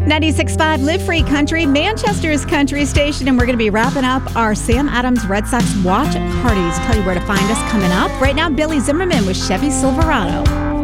96.5 Live Free Country, Manchester's country station, and we're going to be wrapping up our Sam Adams Red Sox watch parties. Tell you where to find us coming up. Right now, Billy Zimmerman with Chevy Silverado.